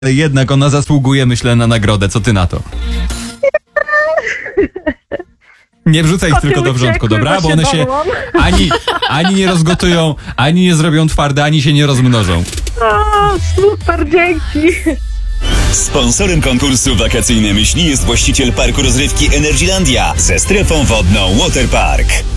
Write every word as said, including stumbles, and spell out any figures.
jednak ona zasługuje, myślę, na nagrodę. Co ty na to? Nie wrzucaj ich Koty tylko do wrzątku, uciekły, dobra? bo Bo się one się boją. ani, ani nie rozgotują, ani nie zrobią twarde, ani się nie rozmnożą. O, super, dzięki. Sponsorem konkursu Wakacyjne Myśli jest właściciel parku rozrywki Energylandia ze strefą wodną Waterpark.